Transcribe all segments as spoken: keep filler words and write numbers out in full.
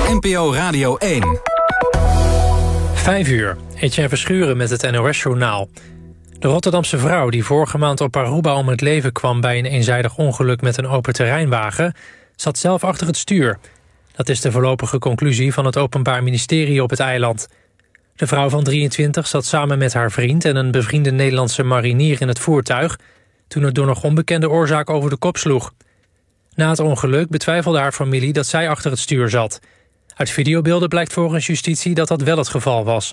N P O Radio één. Vijf uur. Etienne Verschuren met het N O S-journaal. De Rotterdamse vrouw die vorige maand op Aruba om het leven kwam... bij een eenzijdig ongeluk met een open terreinwagen... zat zelf achter het stuur. Dat is de voorlopige conclusie van het Openbaar Ministerie op het eiland. De vrouw van drieëntwintig zat samen met haar vriend... en een bevriende Nederlandse marinier in het voertuig... toen het door nog onbekende oorzaak over de kop sloeg. Na het ongeluk betwijfelde haar familie dat zij achter het stuur zat. Uit videobeelden blijkt volgens justitie dat dat wel het geval was.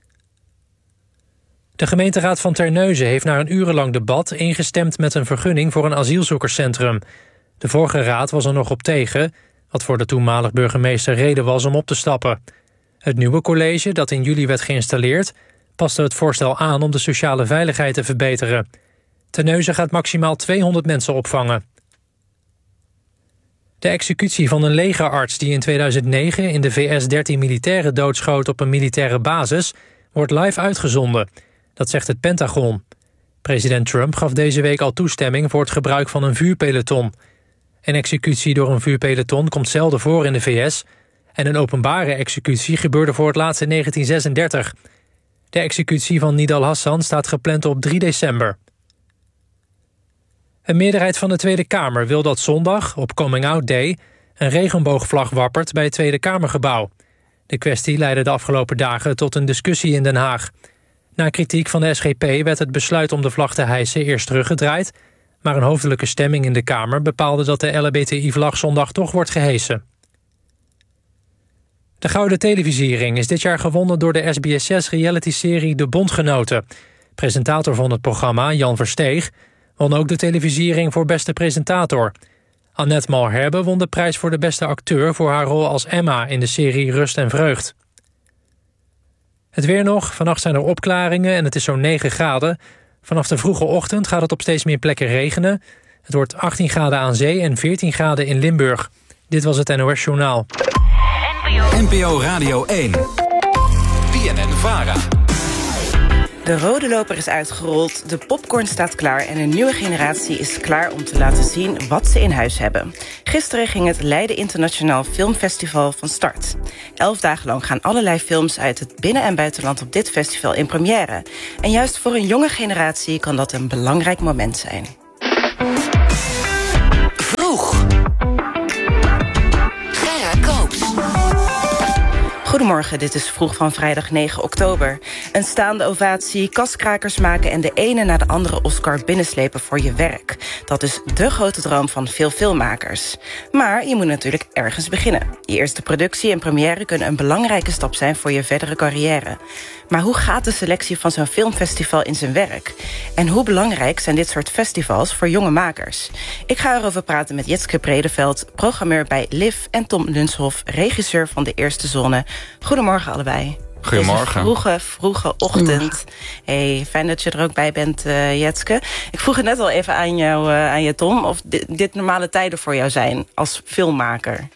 De gemeenteraad van Terneuzen heeft na een urenlang debat... ingestemd met een vergunning voor een asielzoekerscentrum. De vorige raad was er nog op tegen... wat voor de toenmalig burgemeester reden was om op te stappen. Het nieuwe college, dat in juli werd geïnstalleerd... paste het voorstel aan om de sociale veiligheid te verbeteren. Terneuzen gaat maximaal tweehonderd mensen opvangen. De executie van een legerarts die in tweeduizend negen... in de V S dertien militairen doodschoot op een militaire basis... wordt live uitgezonden. Dat zegt het Pentagon. President Trump gaf deze week al toestemming... voor het gebruik van een vuurpeloton. Een executie door een vuurpeloton komt zelden voor in de V S... en een openbare executie gebeurde voor het laatst in negentien zesendertig. De executie van Nidal Hassan staat gepland op drie december. Een meerderheid van de Tweede Kamer wil dat zondag, op Coming Out Day... een regenboogvlag wappert bij het Tweede Kamergebouw. De kwestie leidde de afgelopen dagen tot een discussie in Den Haag. Na kritiek van de S G P werd het besluit om de vlag te hijsen eerst teruggedraaid... maar een hoofdelijke stemming in de Kamer bepaalde dat de L H B T I-vlag zondag toch wordt gehesen. De Gouden Televisiering is dit jaar gewonnen door de S B S zes-realityserie De Bondgenoten. Presentator van het programma, Jan Versteeg, won ook de televisiering voor beste presentator. Annette Malherbe won de prijs voor de beste acteur... voor haar rol als Emma in de serie Rust en Vreugd. Het weer nog. Vannacht zijn er opklaringen en het is zo'n negen graden. Vanaf de vroege ochtend gaat het op steeds meer plekken regenen. Het wordt achttien graden aan zee en veertien graden in Limburg. Dit was het N O S-journaal. N P O Radio één. B N N-Vara. De rode loper is uitgerold, de popcorn staat klaar... en een nieuwe generatie is klaar om te laten zien wat ze in huis hebben. Gisteren ging het Leiden Internationaal Filmfestival van start. Elf dagen lang gaan allerlei films uit het binnen- en buitenland... op dit festival in première. En juist voor een jonge generatie kan dat een belangrijk moment zijn. Vroeg. Gerard Koops. Goedemorgen, dit is Vroeg van vrijdag negen oktober. Een staande ovatie, kaskrakers maken... en de ene na de andere Oscar binnenslepen voor je werk. Dat is de grote droom van veel filmmakers. Maar je moet natuurlijk ergens beginnen. Je eerste productie en première kunnen een belangrijke stap zijn... voor je verdere carrière. Maar hoe gaat de selectie van zo'n filmfestival in zijn werk? En hoe belangrijk zijn dit soort festivals voor jonge makers? Ik ga erover praten met Jitske Bredeveld, programmeur bij L I F... en Tom Lunshoff, regisseur van De Eerste Zone. Goedemorgen allebei. Goedemorgen. Deze vroege, vroege ochtend. Hey, fijn dat je er ook bij bent, uh, Jetske. Ik vroeg het net al even aan jou, uh, aan je Tom... of dit, dit normale tijden voor jou zijn als filmmaker.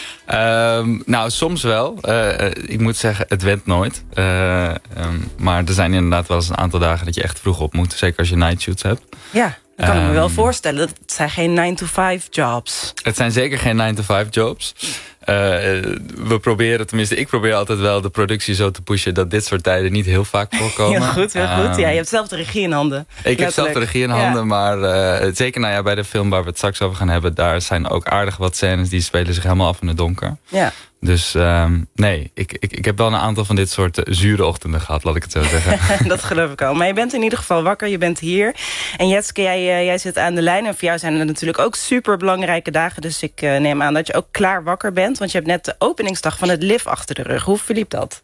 Um, nou, soms wel. Uh, ik moet zeggen, het went nooit. Uh, um, maar er zijn inderdaad wel eens een aantal dagen dat je echt vroeg op moet. Zeker als je nightshoots hebt. Ja, dat kan um, ik me wel voorstellen. Het zijn geen nine to five jobs. Het zijn zeker geen nine to five jobs. Uh, we proberen, tenminste ik probeer altijd wel de productie zo te pushen... dat dit soort tijden niet heel vaak voorkomen. Heel goed, heel um, goed. Ja, je hebt zelf de regie in handen. Ik Letterlijk. heb zelf de regie in handen, ja. maar uh, zeker nou ja, bij de film waar we het straks over gaan hebben... daar zijn ook aardig wat scènes die spelen zich helemaal af in het donker. Ja. Dus um, nee, ik, ik, ik heb wel een aantal van dit soort uh, zure ochtenden gehad, laat ik het zo zeggen. Dat geloof ik al. Maar je bent in ieder geval wakker, je bent hier. En Jetske, jij, uh, jij zit aan de lijn. En voor jou zijn er natuurlijk ook super belangrijke dagen. Dus ik uh, neem aan dat je ook klaar wakker bent. Want je hebt net de openingsdag van het L I F achter de rug. Hoe verliep dat?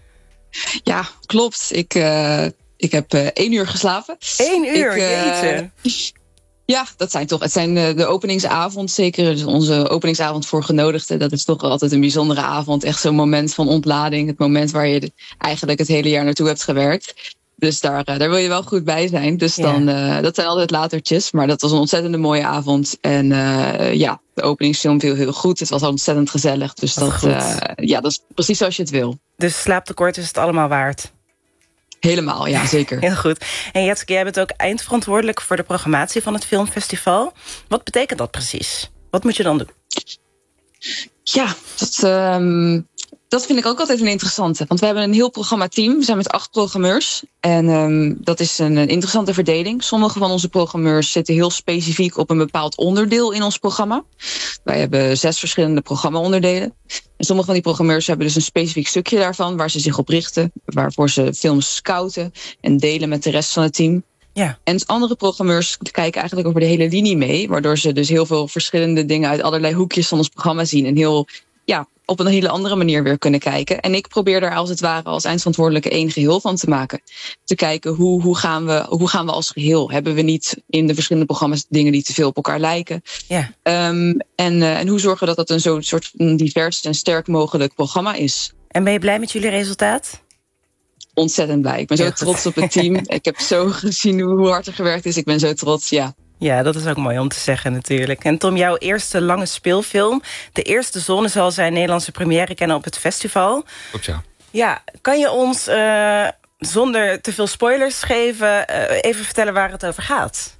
Ja, klopt. Ik, uh, ik heb uh, één uur geslapen. Eén uur, ik, uh, jeetje. Ja, dat zijn toch. Het zijn de, de openingsavond, zeker dus onze openingsavond voor genodigden. Dat is toch altijd een bijzondere avond. Echt zo'n moment van ontlading. Het moment waar je eigenlijk het hele jaar naartoe hebt gewerkt. Dus daar, daar wil je wel goed bij zijn. Dus dan, ja. uh, dat zijn altijd latertjes. Maar dat was een ontzettende mooie avond. En uh, ja, de openingsfilm viel heel goed. Het was ontzettend gezellig. Dus dat, dat, uh, ja, dat is precies zoals je het wil. Dus slaaptekort is het allemaal waard? Helemaal, ja, zeker. Heel goed. En Jetske, jij bent ook eindverantwoordelijk voor de programmatie van het filmfestival. Wat betekent dat precies? Wat moet je dan doen? Ja, dat, um, dat vind ik ook altijd een interessante. Want we hebben een heel programmateam. We zijn met acht programmeurs. En um, dat is een, een interessante verdeling. Sommige van onze programmeurs zitten heel specifiek op een bepaald onderdeel in ons programma. Wij hebben zes verschillende programma-onderdelen. En sommige van die programmeurs hebben dus een specifiek stukje daarvan waar ze zich op richten. Waarvoor ze films scouten en delen met de rest van het team. Ja. En andere programmeurs kijken eigenlijk over de hele linie mee. Waardoor ze dus heel veel verschillende dingen uit allerlei hoekjes van ons programma zien. En heel, ja, op een hele andere manier weer kunnen kijken. En ik probeer daar als het ware als eindverantwoordelijke één geheel van te maken. Te kijken hoe, hoe, gaan we, hoe gaan we als geheel? Hebben we niet in de verschillende programma's dingen die te veel op elkaar lijken? Ja. Um, en, uh, en hoe zorgen we dat dat een zo'n soort divers en sterk mogelijk programma is? En ben je blij met jullie resultaat? Ontzettend blij. Ik ben zo trots op het team. Ik heb zo gezien hoe hard er gewerkt is. Ik ben zo trots, ja. Ja, dat is ook mooi om te zeggen natuurlijk. En Tom, jouw eerste lange speelfilm, De Eerste Zone, zal zijn Nederlandse première kennen op het festival. Klopt, ja. Ja, kan je ons, uh, zonder te veel spoilers geven, uh, even vertellen waar het over gaat?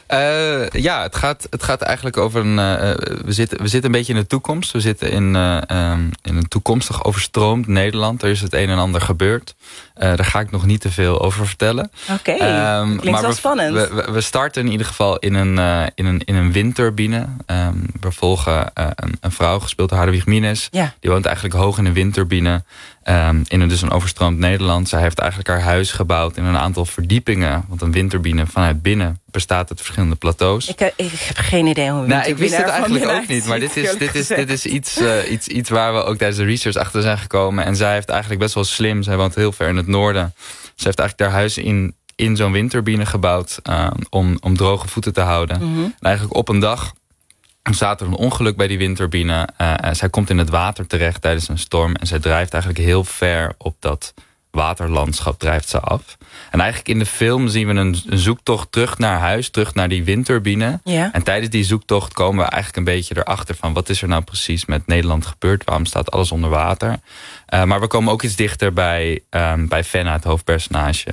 Uh, ja, het gaat, het gaat eigenlijk over een... Uh, we, zitten, we zitten een beetje in de toekomst. We zitten in, uh, um, in een toekomstig overstroomd Nederland. Er is het een en ander gebeurd. Uh, daar ga ik nog niet te veel over vertellen. Oké, okay, um, klinkt wel we, spannend. We, we starten in ieder geval in een, uh, in een, in een windturbine. Um, we volgen uh, een, een vrouw, gespeeld door Hadewig Mines. Ja. Die woont eigenlijk hoog in een windturbine. Um, in een, dus een overstroomd Nederland. Zij heeft eigenlijk haar huis gebouwd in een aantal verdiepingen. Want een windturbine vanuit binnen bestaat uit verschillende plateaus. Ik, ik heb geen idee hoe een nou, ik wist het eigenlijk ook niet. Maar dit is, dit is, dit is iets, uh, iets, iets waar we ook tijdens de research achter zijn gekomen. En zij heeft eigenlijk best wel slim. Zij woont heel ver in het noorden. Ze heeft eigenlijk haar huis in, in zo'n windturbine gebouwd. Uh, om, om droge voeten te houden. Mm-hmm. En eigenlijk op een dag staat er een ongeluk bij die windturbine. Uh, zij komt in het water terecht tijdens een storm. En zij drijft eigenlijk heel ver op dat waterlandschap drijft ze af. En eigenlijk in de film zien we een, een zoektocht terug naar huis, terug naar die windturbine. Ja. En tijdens die zoektocht komen we eigenlijk een beetje erachter van wat is er nou precies met Nederland gebeurd? Waarom staat alles onder water? Uh, maar we komen ook iets dichter bij, um, bij Fenna, het hoofdpersonage.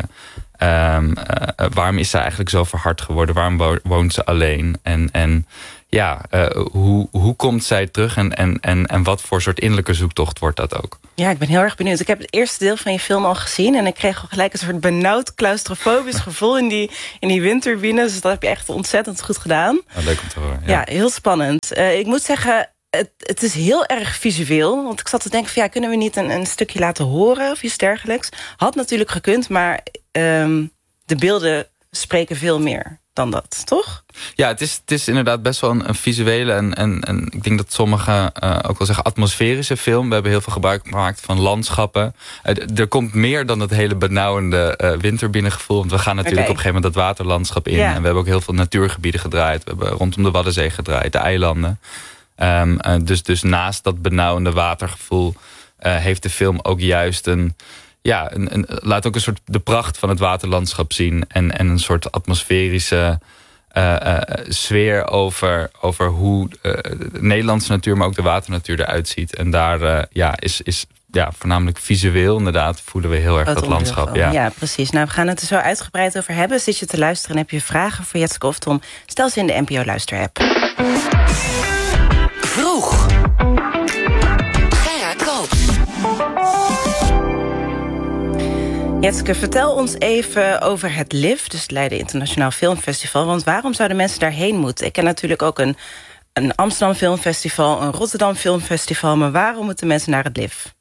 Um, uh, waarom is zij eigenlijk zo verhard geworden? Waarom woont ze alleen? En, en ja, uh, hoe, hoe komt zij terug en, en, en, en wat voor soort innerlijke zoektocht wordt dat ook? Ja, ik ben heel erg benieuwd. Ik heb het eerste deel van je film al gezien en ik kreeg al gelijk een soort benauwd claustrofobisch gevoel in die, in die windturbine. Dus dat heb je echt ontzettend goed gedaan. Ja, leuk om te horen. Ja, ja heel spannend. Uh, ik moet zeggen, het, het is heel erg visueel. Want ik zat te denken van ja, kunnen we niet een, een stukje laten horen of iets dergelijks? Had natuurlijk gekund, maar um, de beelden spreken veel meer dan dat, toch? Ja, het is, het is inderdaad best wel een, een visuele en, en, en ik denk dat sommigen uh, ook wel zeggen atmosferische film. We hebben heel veel gebruik gemaakt van landschappen. Uh, er komt meer dan het hele benauwende uh, windturbinegevoel. Want we gaan natuurlijk okay. op een gegeven moment dat waterlandschap in. Ja. En we hebben ook heel veel natuurgebieden gedraaid. We hebben rondom de Waddenzee gedraaid, de eilanden. Um, uh, dus, dus naast dat benauwende watergevoel uh, heeft de film ook juist een... Ja, een, een, laat ook een soort de pracht van het waterlandschap zien. En, en een soort atmosferische uh, uh, sfeer over, over hoe uh, de Nederlandse natuur, maar ook de waternatuur eruit ziet. En daar uh, ja, is, is ja, voornamelijk visueel inderdaad voelen we heel erg dat, dat landschap. Ja. ja, precies. Nou, we gaan het er zo uitgebreid over hebben. Zit je te luisteren en heb je vragen voor Jetske of Tom? Stel ze in de N P O Luister-app. Vroeg. Gerard Koops. Jetske, vertel ons even over het L I F, dus het Leiden Internationaal Filmfestival. Want waarom zouden mensen daarheen moeten? Ik ken natuurlijk ook een, een Amsterdam Filmfestival, een Rotterdam Filmfestival. Maar waarom moeten mensen naar het L I F?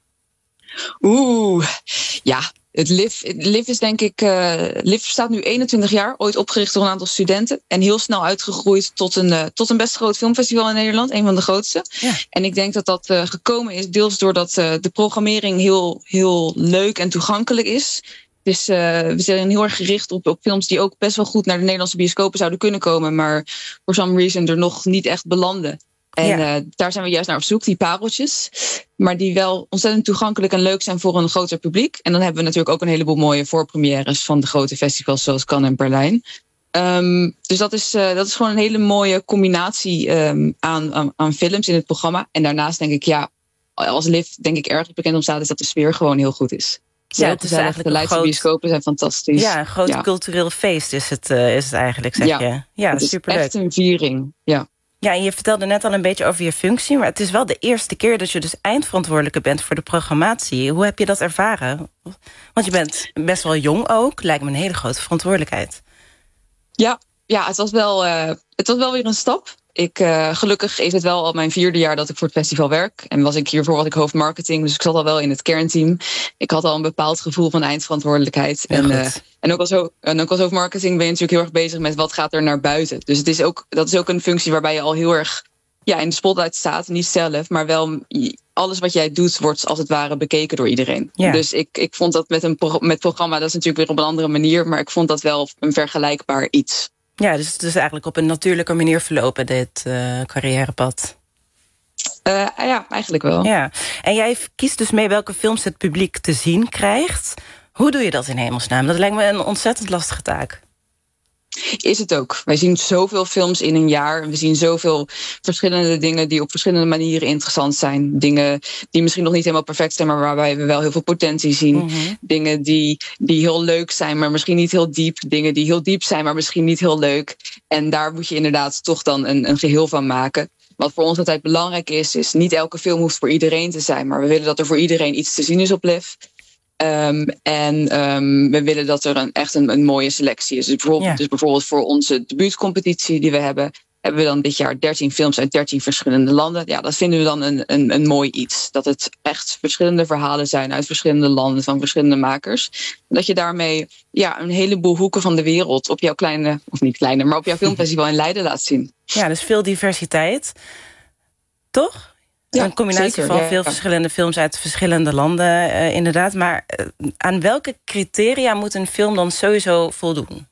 Oeh, ja. Het L I F, het L I F is denk ik... Uh, L I F bestaat nu eenentwintig jaar, ooit opgericht door een aantal studenten. En heel snel uitgegroeid tot een, uh, tot een best groot filmfestival in Nederland. Een van de grootste. Ja. En ik denk dat dat uh, gekomen is deels doordat uh, de programmering heel, heel leuk en toegankelijk is. Dus uh, we zijn heel erg gericht op, op films die ook best wel goed naar de Nederlandse bioscopen zouden kunnen komen. Maar for some reason er nog niet echt belanden. En ja. uh, daar zijn we juist naar op zoek, die pareltjes. Maar die wel ontzettend toegankelijk en leuk zijn voor een groter publiek. En dan hebben we natuurlijk ook een heleboel mooie voorpremières van de grote festivals zoals Cannes en Berlijn. Um, dus dat is, uh, dat is gewoon een hele mooie combinatie um, aan, aan, aan films in het programma. En daarnaast denk ik, ja, als L I F denk ik erg bekend om staat, is dat de sfeer gewoon heel goed is. Ja, het is eigenlijk de Leidse groot... bioscopen zijn fantastisch. Ja, een groot ja. cultureel feest is het, uh, is het eigenlijk, zeg ja. je. Ja, het superleuk. Het is echt een viering, ja. Ja, en je vertelde net al een beetje over je functie, maar het is wel de eerste keer dat je dus eindverantwoordelijke bent voor de programmatie. Hoe heb je dat ervaren? Want je bent best wel jong ook, lijkt me een hele grote verantwoordelijkheid. Ja, ja het, was wel, uh, het was wel weer een stap. Ik, uh, gelukkig is het wel al mijn vierde jaar dat ik voor het festival werk. En was ik hiervoor was ik hoofdmarketing, dus ik zat al wel in het kernteam. Ik had al een bepaald gevoel van eindverantwoordelijkheid. En, uh, en, ook als, en ook als hoofdmarketing ben je natuurlijk heel erg bezig met wat gaat er naar buiten. Dus het is ook, dat is ook een functie waarbij je al heel erg ja, in de spotlight staat. Niet zelf, maar wel alles wat jij doet wordt als het ware bekeken door iedereen. Ja. Dus ik, ik vond dat met een pro- met programma, dat is natuurlijk weer op een andere manier. Maar ik vond dat wel een vergelijkbaar iets. Ja, dus het is eigenlijk op een natuurlijke manier verlopen, dit uh, carrièrepad. Uh, ja, eigenlijk wel. Ja. En jij kiest dus mee welke films het publiek te zien krijgt. Hoe doe je dat in hemelsnaam? Dat lijkt me een ontzettend lastige taak. Is het ook. Wij zien zoveel films in een jaar. We zien zoveel verschillende dingen die op verschillende manieren interessant zijn. Dingen die misschien nog niet helemaal perfect zijn, maar waarbij we wel heel veel potentie zien. Mm-hmm. Dingen die, die heel leuk zijn, maar misschien niet heel diep. Dingen die heel diep zijn, maar misschien niet heel leuk. En daar moet je inderdaad toch dan een, een geheel van maken. Wat voor ons altijd belangrijk is, is niet elke film hoeft voor iedereen te zijn. Maar we willen dat er voor iedereen iets te zien is op Liv. Um, en um, we willen dat er een, echt een, een mooie selectie is. Dus bijvoorbeeld, ja. dus bijvoorbeeld voor onze debuutcompetitie die we hebben, hebben we dan dit jaar dertien films uit dertien verschillende landen. Ja, dat vinden we dan een, een, een mooi iets. Dat het echt verschillende verhalen zijn uit verschillende landen van verschillende makers. Dat je daarmee ja, een heleboel hoeken van de wereld op jouw kleine, of niet kleine, maar op jouw filmfestival in Leiden laat zien. Ja, dus veel diversiteit. Toch? Ja, een combinatie zeker, van ja, veel ja. verschillende films uit verschillende landen, uh, inderdaad. Maar uh, aan welke criteria moet een film dan sowieso voldoen?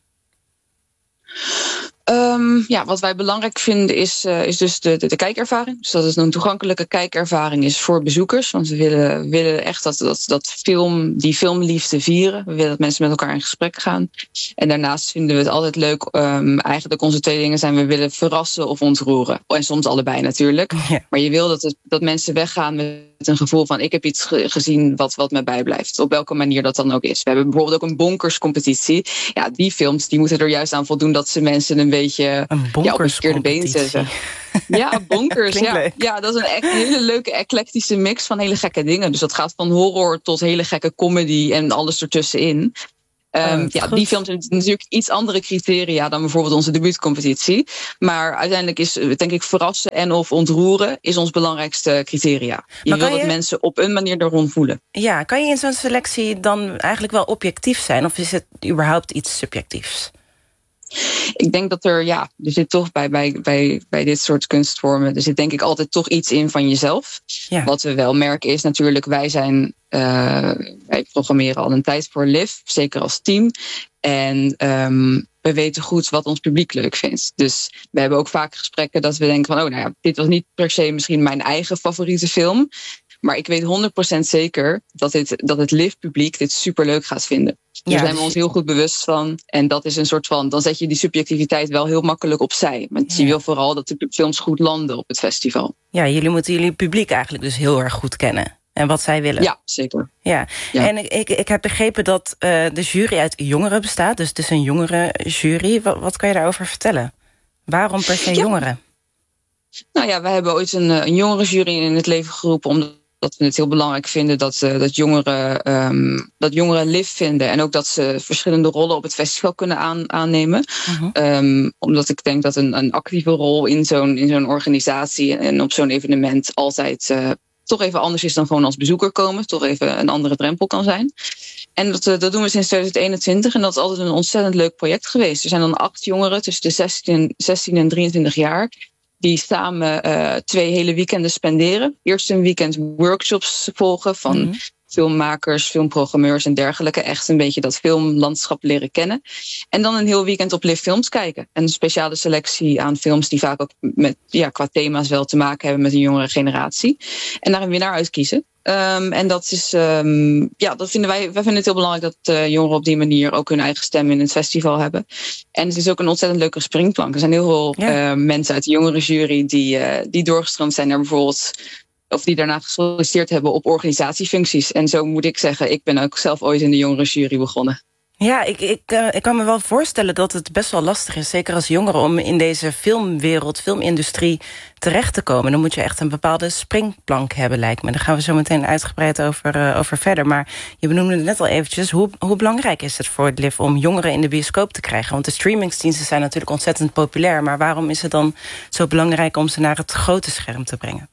Um, ja, wat wij belangrijk vinden is, uh, is dus de, de, de kijkervaring. Dus dat het een toegankelijke kijkervaring is voor bezoekers. Want we willen, willen echt dat, dat, dat film, die filmliefde vieren. We willen dat mensen met elkaar in gesprek gaan. En daarnaast vinden we het altijd leuk. Um, eigenlijk onze twee dingen zijn, we willen verrassen of ontroeren. En soms allebei natuurlijk. Ja. Maar je wil dat, het, dat mensen weggaan met een gevoel van, ik heb iets ge- gezien wat, wat me bijblijft. Op welke manier dat dan ook is. We hebben bijvoorbeeld ook een bonkerscompetitie. Ja, die films die moeten er juist aan voldoen dat ze mensen een beetje een ja, op een verkeerde been zetten. Ja, bonkers. ja. ja, dat is een, echt, een hele leuke eclectische mix van hele gekke dingen. Dus dat gaat van horror tot hele gekke comedy en alles ertussenin. Um, oh, ja, die films hebben natuurlijk iets andere criteria dan bijvoorbeeld onze debuutcompetitie. Maar uiteindelijk is, denk ik, verrassen en of ontroeren is ons belangrijkste criteria. Je maar wil dat je... mensen op een manier er rond voelen. Ja, kan je in zo'n selectie dan eigenlijk wel objectief zijn? Of is het überhaupt iets subjectiefs? Ik denk dat er, ja, er zit toch bij, bij, bij, bij dit soort kunstvormen, er zit denk ik altijd toch iets in van jezelf. Ja. Wat we wel merken is natuurlijk, wij zijn, uh, wij programmeren al een tijd voor Liv, zeker als team. En um, we weten goed wat ons publiek leuk vindt. Dus we hebben ook vaak gesprekken dat we denken van, oh nou ja, dit was niet per se misschien mijn eigen favoriete film. Maar ik weet honderd procent zeker dat, dit, dat het Liv-publiek dit superleuk gaat vinden. Daar ja, zijn we ons heel goed bewust van. En dat is een soort van, dan zet je die subjectiviteit wel heel makkelijk opzij. Want je ja. wil vooral dat de films goed landen op het festival. Ja, jullie moeten jullie publiek eigenlijk dus heel erg goed kennen. En wat zij willen. Ja, zeker. Ja. ja. En ik, ik heb begrepen dat uh, de jury uit jongeren bestaat. Dus het is een jongerenjury. Wat, wat kan je daarover vertellen? Waarom per se ja. jongeren? Nou ja, wij hebben ooit een, een jongerenjury in het leven geroepen, omdat dat we het heel belangrijk vinden dat, uh, dat, jongeren, um, dat jongeren Liv vinden. En ook dat ze verschillende rollen op het festival kunnen aan, aannemen. Uh-huh. Um, omdat ik denk dat een, een actieve rol in zo'n, in zo'n organisatie en op zo'n evenement altijd uh, toch even anders is dan gewoon als bezoeker komen. Toch even een andere drempel kan zijn. En dat, uh, dat doen we sinds twintig eenentwintig. En dat is altijd een ontzettend leuk project geweest. Er zijn dan acht jongeren tussen de zestien, zestien en drieëntwintig jaar... die samen uh, twee hele weekenden spenderen. Eerst een weekend workshops volgen van mm-hmm. filmmakers, filmprogrammeurs en dergelijke. Echt een beetje dat filmlandschap leren kennen. En dan een heel weekend op Liv Films kijken. En een speciale selectie aan films die vaak ook met, ja, qua thema's wel te maken hebben met een jongere generatie. En daar een winnaar uitkiezen. Um, en dat is, um, ja, dat vinden wij, wij vinden het heel belangrijk dat uh, jongeren op die manier ook hun eigen stem in het festival hebben. En het is ook een ontzettend leuke springplank. Er zijn heel veel ja. uh, mensen uit de jongerenjury die, uh, die doorgestroomd zijn naar bijvoorbeeld, of die daarna gesolliciteerd hebben op organisatiefuncties. En zo moet ik zeggen, ik ben ook zelf ooit in de jongerenjury begonnen. Ja, ik, ik, uh, ik kan me wel voorstellen dat het best wel lastig is, zeker als jongere, om in deze filmwereld, filmindustrie terecht te komen. Dan moet je echt een bepaalde springplank hebben, lijkt me. Daar gaan we zo meteen uitgebreid over, uh, over verder. Maar je benoemde het net al eventjes, hoe, hoe belangrijk is het voor het L I F om jongeren in de bioscoop te krijgen? Want de streamingsdiensten zijn natuurlijk ontzettend populair, maar waarom is het dan zo belangrijk om ze naar het grote scherm te brengen?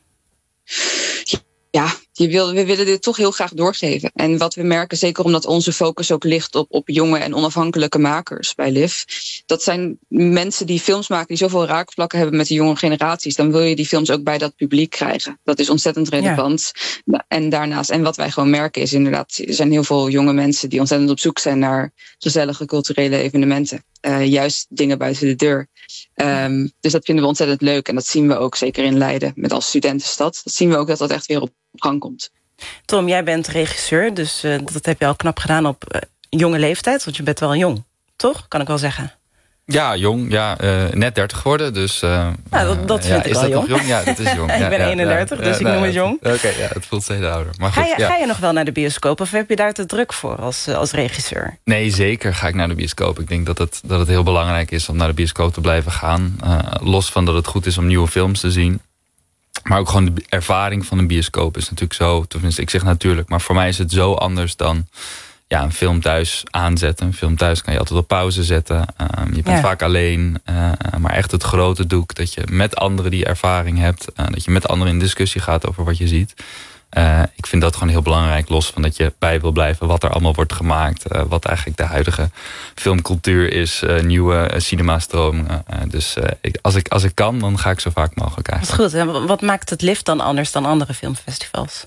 Ja, je wil, we willen dit toch heel graag doorgeven. En wat we merken, zeker omdat onze focus ook ligt op, op jonge en onafhankelijke makers bij L I F. Dat zijn mensen die films maken die zoveel raakvlakken hebben met de jonge generaties. Dan wil je die films ook bij dat publiek krijgen. Dat is ontzettend relevant. Ja. En daarnaast, en wat wij gewoon merken is inderdaad, er zijn heel veel jonge mensen die ontzettend op zoek zijn naar gezellige culturele evenementen. Uh, juist dingen buiten de deur. Um, dus dat vinden we ontzettend leuk. En dat zien we ook zeker in Leiden met als studentenstad. Dat zien we ook dat dat echt weer op gang komt. Tom, jij bent regisseur, dus uh, dat heb je al knap gedaan op uh, jonge leeftijd. Want je bent wel jong, toch? Kan ik wel zeggen. Ja, jong. Ja, uh, net dertig geworden. Dus, uh, nou, dat, dat vind uh, ik is wel dat jong. Nog jong. Ja, dat is jong. Ik ja, ben ja, eenendertig, ja, dus ja, ik nou, noem het jong. Oké, okay, ja, het voelt steeds ouder. Maar goed, ga, je, ja. ga je nog wel naar de bioscoop of heb je daar te druk voor als, als regisseur? Nee, zeker ga ik naar de bioscoop. Ik denk dat het, dat het heel belangrijk is om naar de bioscoop te blijven gaan. Uh, los van dat het goed is om nieuwe films te zien. Maar ook gewoon de ervaring van een bioscoop is natuurlijk zo. Tenminste, ik zeg natuurlijk, maar voor mij is het zo anders dan ja, een film thuis aanzetten. Een film thuis kan je altijd op pauze zetten. Um, je bent ja. vaak alleen. Uh, maar echt het grote doek dat je met anderen die ervaring hebt. Uh, dat je met anderen in discussie gaat over wat je ziet. Uh, ik vind dat gewoon heel belangrijk. Los van dat je bij wil blijven wat er allemaal wordt gemaakt. Uh, wat eigenlijk de huidige filmcultuur is. Uh, nieuwe uh, cinema-stromingen. Uh, dus uh, ik, als, ik, als ik kan, dan ga ik zo vaak mogelijk eigenlijk. Dat is goed. En wat maakt het L I F dan anders dan andere filmfestivals?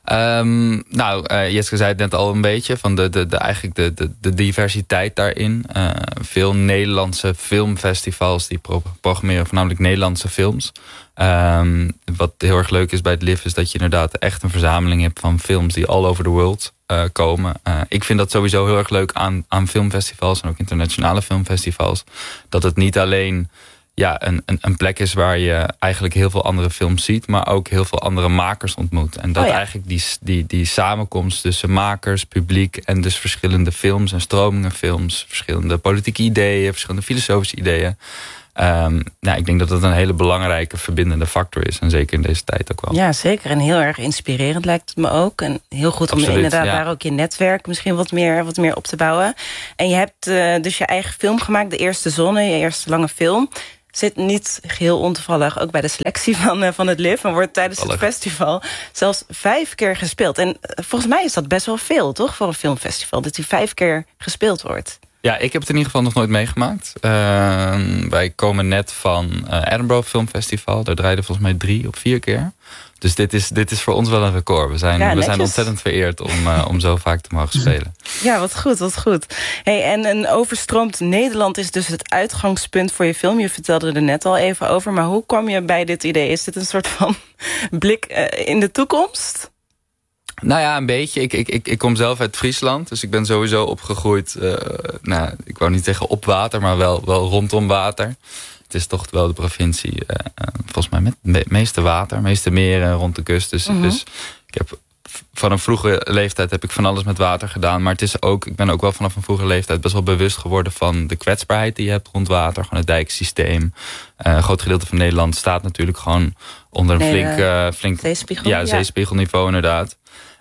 Um, nou, uh, Jeske zei het net al een beetje. Van de, de, de, eigenlijk de, de, de diversiteit daarin. Uh, veel Nederlandse filmfestivals die pro- programmeren voornamelijk Nederlandse films. Um, wat heel erg leuk is bij het L I F is dat je inderdaad echt een verzameling hebt van films die all over the world uh, komen. Uh, ik vind dat sowieso heel erg leuk aan, aan filmfestivals en ook internationale filmfestivals. Dat het niet alleen ja, een, een, een plek is waar je eigenlijk heel veel andere films ziet, maar ook heel veel andere makers ontmoet. En dat oh ja. eigenlijk die, die, die samenkomst tussen makers, publiek en dus verschillende films en stromingen films, verschillende politieke ideeën, verschillende filosofische ideeën. Um, nou, ik denk dat dat een hele belangrijke verbindende factor is. En zeker in deze tijd ook wel. Ja, zeker. En heel erg inspirerend lijkt het me ook. En heel goed om Absoluut, inderdaad ja. daar ook je netwerk misschien wat meer, wat meer op te bouwen. En je hebt uh, dus je eigen film gemaakt, De Eerste Zonne, je eerste lange film. Zit niet geheel ontoevallig ook bij de selectie van, uh, van het L I F. En wordt tijdens Allig. het festival zelfs vijf keer gespeeld. En uh, volgens mij is dat best wel veel, toch? Voor een filmfestival, dat die vijf keer gespeeld wordt. Ja, ik heb het in ieder geval nog nooit meegemaakt. Uh, wij komen net van uh, Edinburgh Film Festival. Daar draaiden volgens mij drie of vier keer. Dus dit is, dit is voor ons wel een record. We zijn, ja, we zijn ontzettend vereerd om, uh, om zo vaak te mogen spelen. Ja, wat goed, wat goed. Hey, en een overstroomd Nederland is dus het uitgangspunt voor je film. Je vertelde er net al even over. Maar hoe kwam je bij dit idee? Is dit een soort van blik uh, in de toekomst? Nou ja, een beetje. Ik, ik, ik, ik kom zelf uit Friesland. Dus ik ben sowieso opgegroeid. Uh, nou, ik wou niet zeggen op water, maar wel, wel rondom water. Het is toch wel de provincie, uh, volgens mij met de meeste water, meeste meren rond de kust. Dus, mm-hmm. dus ik heb van een vroege leeftijd heb ik van alles met water gedaan. Maar het is ook, ik ben ook wel vanaf een vroege leeftijd best wel bewust geworden van de kwetsbaarheid die je hebt rond water. Gewoon het dijksysteem. Uh, een groot gedeelte van Nederland staat natuurlijk gewoon onder een nee, flink, uh, flink zeespiegel, ja, ja. zeespiegelniveau inderdaad.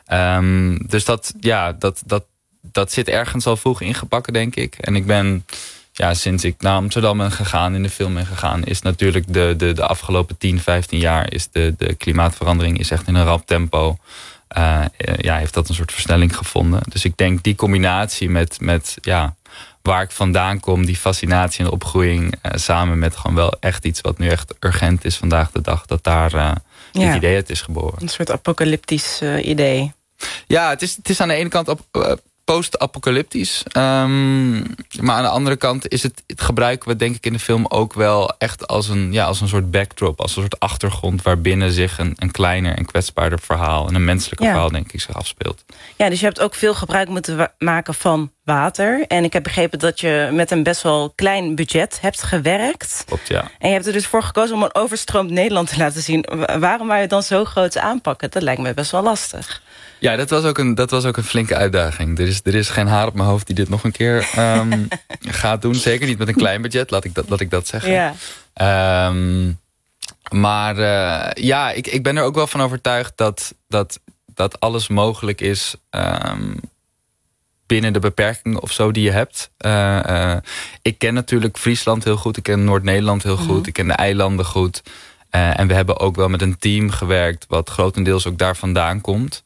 Um, dus dat, ja, dat, dat, dat zit ergens al vroeg ingepakt, denk ik. En ik ben, ja, sinds ik naar Amsterdam ben gegaan, in de film ben gegaan, is natuurlijk de, de, de afgelopen tien, vijftien jaar is de, de klimaatverandering is echt in een rap tempo. Uh, ja, heeft dat een soort versnelling gevonden. Dus ik denk die combinatie met, met ja, waar ik vandaan kom, die fascinatie en de opgroeiing, uh, samen met gewoon wel echt iets wat nu echt urgent is vandaag de dag, dat daar uh, dit ja. idee uit is geboren. Een soort apocalyptisch uh, idee. Ja, het is, het is aan de ene kant op, uh, post-apocalyptisch. Um, maar aan de andere kant is het, het gebruiken we denk ik in de film ook wel echt als een, ja, als een soort backdrop, als een soort achtergrond waarbinnen zich een, een kleiner en kwetsbaarder verhaal en een menselijker ja. verhaal denk ik zich afspeelt. Ja, dus je hebt ook veel gebruik moeten maken van Water. En ik heb begrepen dat je met een best wel klein budget hebt gewerkt. Klopt, ja. En je hebt er dus voor gekozen om een overstroomd Nederland te laten zien. Waarom wou je dan zo groot aanpakken? Dat lijkt me best wel lastig. Ja, dat was ook een, dat was ook een flinke uitdaging. Er is, er is geen haar op mijn hoofd die dit nog een keer um, gaat doen. Zeker niet met een klein budget, laat ik dat, laat ik dat zeggen. Ja. Um, maar uh, ja, ik, ik ben er ook wel van overtuigd dat, dat, dat alles mogelijk is um, binnen de beperkingen of zo die je hebt. Uh, uh, ik ken natuurlijk Friesland heel goed. Ik ken Noord-Nederland heel goed. Mm-hmm. Ik ken de eilanden goed. Uh, en we hebben ook wel met een team gewerkt wat grotendeels ook daar vandaan komt.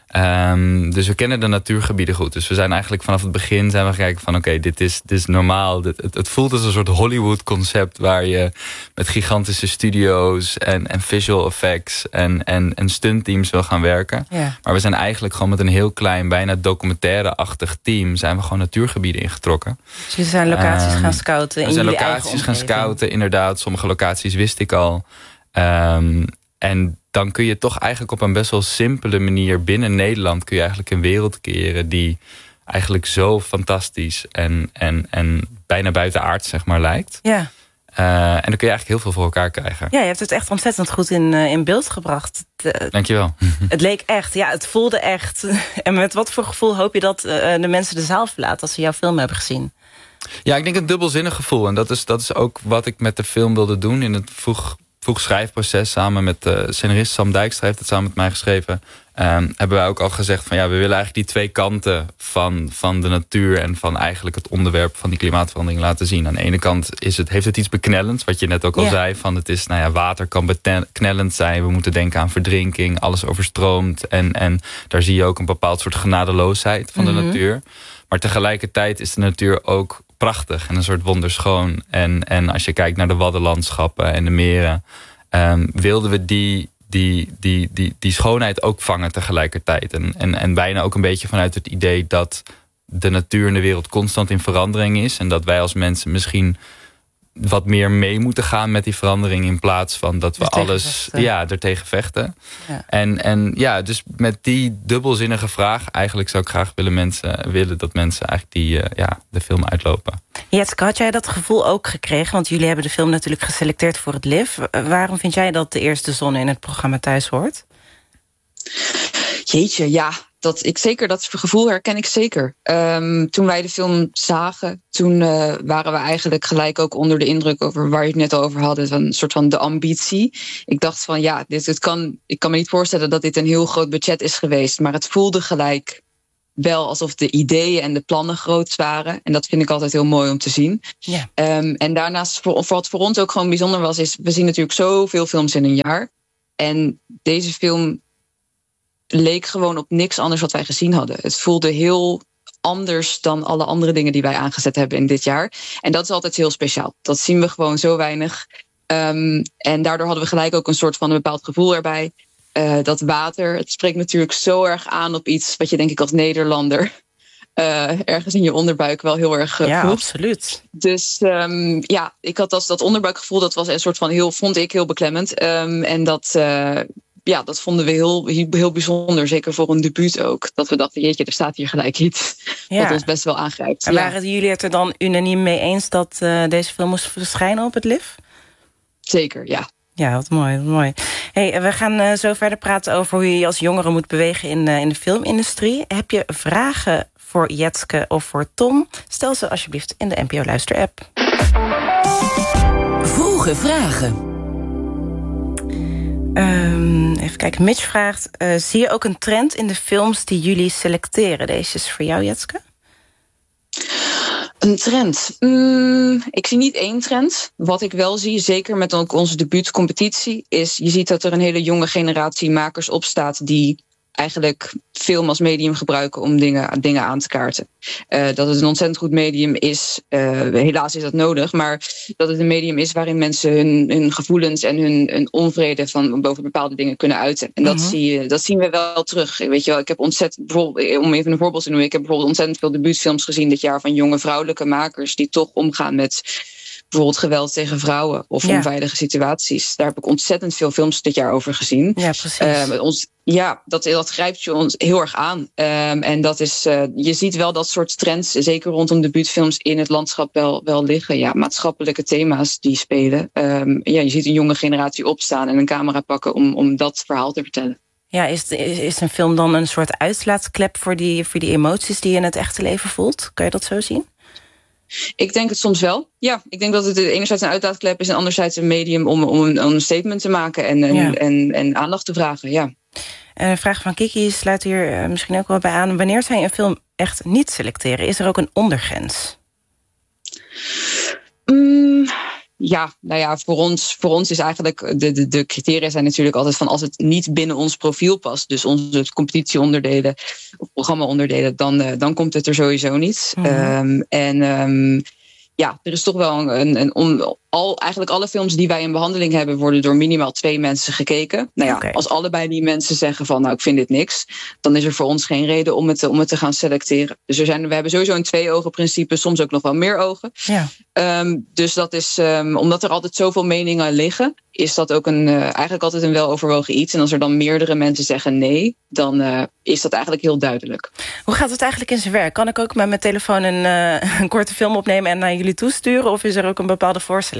Um, dus we kennen de natuurgebieden goed. Dus we zijn eigenlijk vanaf het begin zijn we gekeken van oké, okay, dit, is, dit is normaal. Dit, het, het voelt als een soort Hollywood concept waar je met gigantische studio's en, en visual effects en, en, en stuntteams wil gaan werken. Ja. Maar we zijn eigenlijk gewoon met een heel klein, bijna documentaire-achtig team zijn we gewoon natuurgebieden ingetrokken. Dus jullie zijn locaties um, gaan scouten in We zijn jullie locaties gaan eigen scouten, inderdaad. Sommige locaties wist ik al. Um, en dan kun je toch eigenlijk op een best wel simpele manier binnen Nederland kun je eigenlijk een wereld creëren die eigenlijk zo fantastisch en, en, en bijna buitenaards zeg maar lijkt. Ja. Uh, en dan kun je eigenlijk heel veel voor elkaar krijgen. Ja, je hebt het echt ontzettend goed in, uh, in beeld gebracht. De, Dankjewel. Het leek echt, ja, het voelde echt. En met wat voor gevoel hoop je dat uh, de mensen de zaal verlaten als ze jouw film hebben gezien? Ja, ik denk een dubbelzinnig gevoel. En dat is, dat is ook wat ik met de film wilde doen in het vroeg... vroeg schrijfproces samen met de scenarist Sam Dijkstra heeft het samen met mij geschreven. Um, hebben wij ook al gezegd van ja, we willen eigenlijk die twee kanten van, van de natuur en van eigenlijk het onderwerp van die klimaatverandering laten zien. Aan de ene kant is het, heeft het iets beknellends, wat je net ook al ja. zei. Van het is, nou ja, water kan beknellend zijn. We moeten denken aan verdrinking, alles overstroomt. En, en daar zie je ook een bepaald soort genadeloosheid van mm-hmm. de natuur. Maar tegelijkertijd is de natuur ook prachtig en een soort wonderschoon. En, en als je kijkt naar de waddenlandschappen en de meren, um, wilden we die, die, die, die, die schoonheid ook vangen tegelijkertijd. En, en, en bijna ook een beetje vanuit het idee dat de natuur en de wereld constant in verandering is. En dat wij als mensen misschien wat meer mee moeten gaan met die verandering in plaats van dat we alles ja, ertegen vechten. Ja. En, en ja, dus met die dubbelzinnige vraag, eigenlijk zou ik graag willen, mensen, willen dat mensen eigenlijk die, uh, ja, de film uitlopen. Jetske, had jij dat gevoel ook gekregen? Want jullie hebben de film natuurlijk geselecteerd voor het L I F. Waarom vind jij dat de eerste zon in het programma thuis hoort? Jeetje, ja. Dat ik zeker, dat gevoel herken ik zeker. Um, toen wij de film zagen, toen uh, waren we eigenlijk gelijk ook onder de indruk over waar je het net over had, een soort van de ambitie. Ik dacht van ja, dit, het kan, ik kan me niet voorstellen dat dit een heel groot budget is geweest, maar het voelde gelijk wel alsof de ideeën en de plannen groot waren. En dat vind ik altijd heel mooi om te zien. Ja. Um, en daarnaast, voor, wat voor ons ook gewoon bijzonder was, is we zien natuurlijk zoveel films in een jaar. En deze film leek gewoon op niks anders wat wij gezien hadden. Het voelde heel anders dan alle andere dingen die wij aangezet hebben in dit jaar. En dat is altijd heel speciaal. Dat zien we gewoon zo weinig. Um, en daardoor hadden we gelijk ook een soort van een bepaald gevoel erbij. Uh, dat water, het spreekt natuurlijk zo erg aan op iets wat je denk ik als Nederlander uh, ergens in je onderbuik wel heel erg uh, ja, voelt. Absoluut. Dus um, ja, ik had dat, dat onderbuikgevoel, dat was een soort van heel, vond ik heel beklemmend. Um, en dat uh, Ja, dat vonden we heel, heel bijzonder. Zeker voor een debuut ook. Dat we dachten, jeetje, er staat hier gelijk iets. Ja. Wat ons best wel aangrijpt. En waren ja. jullie het er dan unaniem mee eens dat uh, deze film moest verschijnen op het L I F? Zeker, ja. Ja, wat mooi, wat mooi. Hey, we gaan uh, zo verder praten over hoe je je als jongere moet bewegen in, uh, in de filmindustrie. Heb je vragen voor Jetske of voor Tom? Stel ze alsjeblieft in de N P O Luister-app. Vroege vragen. Um, even kijken, Mitch vraagt, uh, zie je ook een trend in de films die jullie selecteren? Deze is voor jou, Jetske. Een trend? Mm, ik zie niet één trend. Wat ik wel zie, zeker met ook onze debuutcompetitie, is je ziet dat er een hele jonge generatie makers opstaat die eigenlijk film als medium gebruiken om dingen, dingen aan te kaarten. Uh, dat het een ontzettend goed medium is, uh, helaas is dat nodig, maar dat het een medium is waarin mensen hun, hun gevoelens en hun, hun onvrede van boven bepaalde dingen kunnen uiten. En dat, uh-huh. zie je, dat zien we wel terug. Weet je wel, ik heb ontzettend, om even een voorbeeld te noemen, ik heb bijvoorbeeld ontzettend veel debuutfilms gezien dit jaar van jonge vrouwelijke makers die toch omgaan met bijvoorbeeld geweld tegen vrouwen of Ja. onveilige situaties. Daar heb ik ontzettend veel films dit jaar over gezien. Ja, precies. Uh, ons, ja, dat, dat grijpt je ons heel erg aan. Um, en dat is, uh, je ziet wel dat soort trends, zeker rondom debuutfilms, in het landschap wel, wel liggen. Ja, maatschappelijke thema's die spelen. Um, ja, je ziet een jonge generatie opstaan en een camera pakken om, om dat verhaal te vertellen. Ja, is, is, is een film dan een soort uitlaatklep voor die, voor die emoties die je in het echte leven voelt? Kan je dat zo zien? Ik denk het soms wel. Ja, ik denk dat het enerzijds een uitlaatklep is en anderzijds een medium om, om, een, om een statement te maken en, en, ja. en, en aandacht te vragen. Ja. En een vraag van Kiki sluit hier misschien ook wel bij aan. Wanneer zou je een film echt niet selecteren? Is er ook een ondergrens? Mm, ja, nou ja, voor ons, voor ons is eigenlijk de, de, de criteria zijn natuurlijk altijd van als het niet binnen ons profiel past, dus onze competitieonderdelen of programmaonderdelen, dan, uh, dan komt het er sowieso niet. Mm-hmm. Um, en um, ja, er is toch wel een, een, een om, al, eigenlijk alle films die wij in behandeling hebben worden door minimaal twee mensen gekeken. Nou ja, okay. Als allebei die mensen zeggen van nou ik vind dit niks, dan is er voor ons geen reden om het, om het te gaan selecteren. Dus er zijn, we hebben sowieso een twee ogen principe, soms ook nog wel meer ogen. Ja. Um, dus dat is, um, omdat er altijd zoveel meningen liggen, is dat ook een, uh, eigenlijk altijd een weloverwogen iets. En als er dan meerdere mensen zeggen nee, dan uh, is dat eigenlijk heel duidelijk. Hoe gaat het eigenlijk in zijn werk? Kan ik ook met mijn telefoon een, uh, een korte film opnemen en naar jullie toesturen? Of is er ook een bepaalde voorselectie?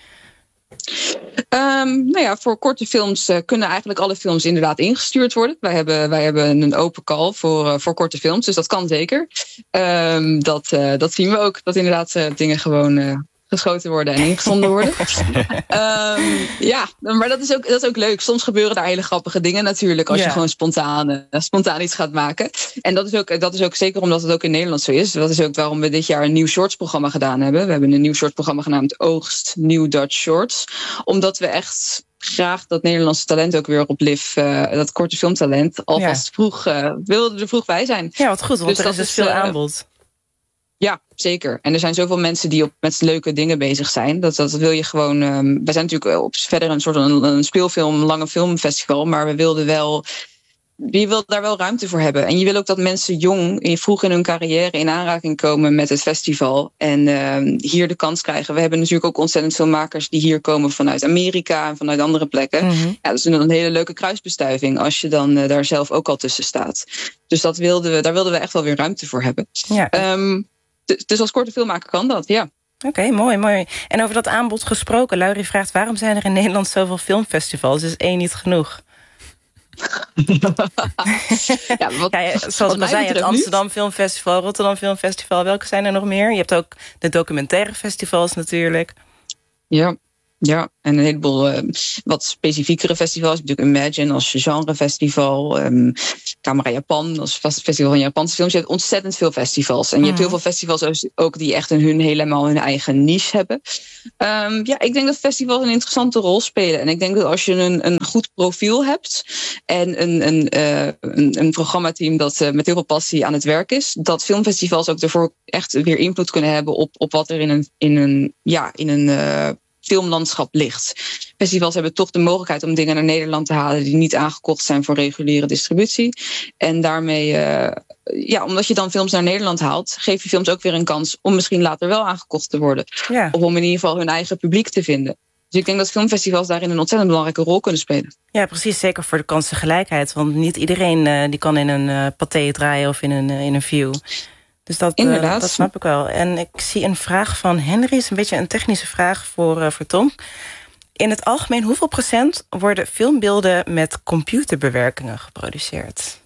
Um, nou ja, voor korte films uh, kunnen eigenlijk alle films inderdaad ingestuurd worden. Wij hebben, wij hebben een open call voor, uh, voor korte films, dus dat kan zeker. Um, dat, uh, dat zien we ook, dat inderdaad uh, dingen gewoon uh, geschoten worden en ingezonden worden. um, ja, maar dat is, ook, dat is ook leuk. Soms gebeuren daar hele grappige dingen natuurlijk, als ja. je gewoon spontaan, uh, spontaan iets gaat maken. En dat is, ook, dat is ook zeker omdat het ook in Nederland zo is. Dat is ook waarom we dit jaar een nieuw shortsprogramma gedaan hebben. We hebben een nieuw shortsprogramma genaamd Oogst New Dutch Shorts. Omdat we echt graag dat Nederlandse talent ook weer op Liv, uh, dat korte filmtalent, alvast ja. vroeg, uh, wilden er vroeg bij zijn. Ja, wat goed, want dus er is dus veel uh, aanbod. Ja, zeker. En er zijn zoveel mensen die op, met leuke dingen bezig zijn. Dat, dat wil je gewoon. Um, wij zijn natuurlijk op verder een soort een, een speelfilm, een lange filmfestival. Maar we wilden wel. Je wilt daar wel ruimte voor hebben. En je wil ook dat mensen jong, vroeg in hun carrière in aanraking komen met het festival. En uh, hier de kans krijgen. We hebben natuurlijk ook ontzettend veel makers die hier komen vanuit Amerika en vanuit andere plekken. Mm-hmm. Ja, dat is een hele leuke kruisbestuiving als je dan uh, daar zelf ook al tussen staat. Dus dat wilden we, daar wilden we echt wel weer ruimte voor hebben. Ja. Um, Dus als korte filmmaker kan dat, ja. Oké, okay, mooi, mooi. En over dat aanbod gesproken, Laurie vraagt, waarom zijn er in Nederland zoveel filmfestivals? Is één niet genoeg? ja, wat, ja, zoals ik al zei, het Amsterdam niet? Filmfestival, Rotterdam Filmfestival. Welke zijn er nog meer? Je hebt ook de documentaire festivals natuurlijk. Ja. Ja, en een heleboel uh, wat specifiekere festivals. Natuurlijk Imagine als genrefestival. Um, Camera Japan als festival van Japanse films. Je hebt ontzettend veel festivals. En je mm. hebt heel veel festivals ook die echt een hun helemaal hun eigen niche hebben. Um, ja, ik denk dat festivals een interessante rol spelen. En ik denk dat als je een, een goed profiel hebt en een, een, uh, een, een programmateam dat uh, met heel veel passie aan het werk is, dat filmfestivals ook ervoor echt weer invloed kunnen hebben op, op wat er in een, in een, ja, in een uh, filmlandschap ligt. Festivals hebben toch de mogelijkheid om dingen naar Nederland te halen die niet aangekocht zijn voor reguliere distributie. En daarmee, uh, ja, omdat je dan films naar Nederland haalt, geef je films ook weer een kans om misschien later wel aangekocht te worden. Ja. Of om in ieder geval hun eigen publiek te vinden. Dus ik denk dat filmfestivals daarin een ontzettend belangrijke rol kunnen spelen. Ja, precies. Zeker voor de kansengelijkheid. Want niet iedereen uh, die kan in een uh, Pathé draaien of in een, uh, in een View. Dus dat, uh, dat snap ik wel. En ik zie een vraag van Henry. Is een beetje een technische vraag voor, uh, voor Tom. In het algemeen, hoeveel procent worden filmbeelden met computerbewerkingen geproduceerd?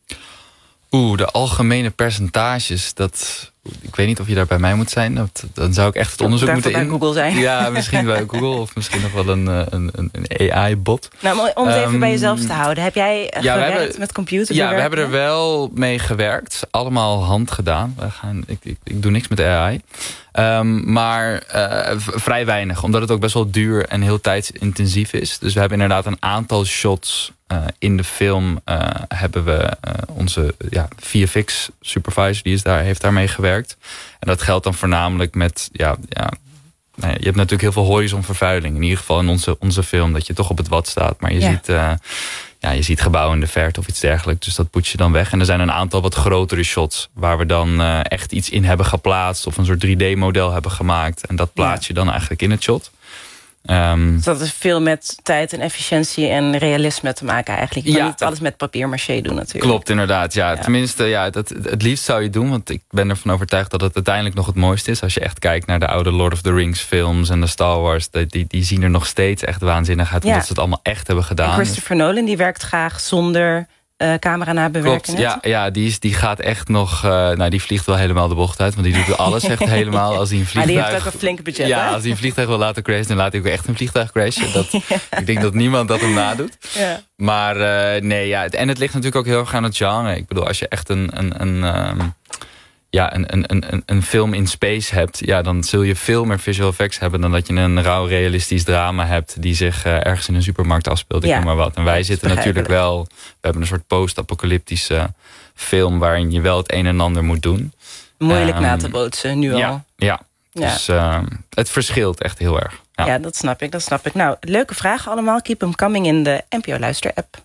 Oeh, de algemene percentages, dat, ik weet niet of je daar bij mij moet zijn. Dat, dan zou ik echt het onderzoek ja, moeten in. bij Google zijn. Ja, misschien bij Google of misschien nog wel een, een, een A I-bot. Nou, om het um, even bij jezelf te houden. Heb jij ja, gewerkt hebben, met computerbewerking? Ja, we hebben er wel mee gewerkt. Allemaal hand gedaan. We gaan, ik, ik, ik doe niks met A I. Um, maar uh, vrij weinig, omdat het ook best wel duur en heel tijdsintensief is. Dus we hebben inderdaad een aantal shots uh, in de film. Uh, hebben we uh, onze ja, V F X supervisor, die is daar, heeft daarmee gewerkt. En dat geldt dan voornamelijk met, ja, ja, nou ja, je hebt natuurlijk heel veel horizonvervuiling. In ieder geval in onze, onze film, dat je toch op het wat staat. Maar je ja. ziet, uh, ja, je ziet gebouwen in de verte of iets dergelijks. Dus dat poets je dan weg. En er zijn een aantal wat grotere shots waar we dan uh, echt iets in hebben geplaatst of een soort drie D-model hebben gemaakt. En dat plaats je dan eigenlijk in het shot. Um, dus dat is veel met tijd en efficiëntie en realisme te maken eigenlijk. Je kan ja, niet alles met papier-maché doen natuurlijk. Klopt, inderdaad. Ja. Ja. Tenminste, ja, dat, het liefst zou je doen. Want ik ben ervan overtuigd dat het uiteindelijk nog het mooiste is. Als je echt kijkt naar de oude Lord of the Rings films en de Star Wars. Die, die, die zien er nog steeds echt waanzinnig uit. Omdat ja. ze het allemaal echt hebben gedaan. En Christopher Nolan die werkt graag zonder uh, camera nabewerken. Klopt, ja, ja die, is, die gaat echt nog... Uh, nou, die vliegt wel helemaal de bocht uit. Want die doet alles echt helemaal. Als hij een vliegtuig, maar die heeft ook een flinke budget. Ja, hè? als hij een vliegtuig wil laten crashen, dan laat hij ook echt een vliegtuig crashen. Dat, ja. Ik denk dat niemand dat hem nadoet. Ja. Maar uh, nee, ja. En het ligt natuurlijk ook heel erg aan het genre. Ik bedoel, als je echt een... een, een um, ja, een, een, een, een film in space hebt, ja, dan zul je veel meer visual effects hebben dan dat je een rauw realistisch drama hebt die zich uh, ergens in een supermarkt afspeelt. Ik ja. noem maar wat. En wij zitten natuurlijk wel, we hebben een soort post-apocalyptische film waarin je wel het een en ander moet doen. Moeilijk um, na te bootsen, nu ja, al. Ja, ja. Dus uh, het verschilt echt heel erg. Ja. ja, dat snap ik, dat snap ik. Nou, leuke vragen allemaal. Keep them coming in de N P O Luister app.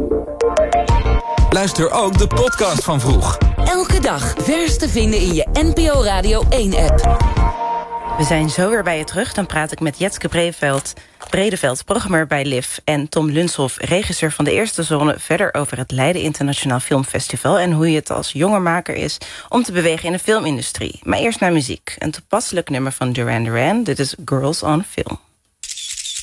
Luister ook de podcast van Vroeg. Elke dag vers te vinden in je N P O Radio één app. We zijn zo weer bij je terug. Dan praat ik met Jetske Bredeveld, Bredeveld, programmeur bij L I F... en Tom Lunshoff, regisseur van de Eerste Zone... verder over het Leiden Internationaal Filmfestival... en hoe je het als jonge maker is om te bewegen in de filmindustrie. Maar eerst naar muziek. Een toepasselijk nummer van Duran Duran. Dit is Girls on Film.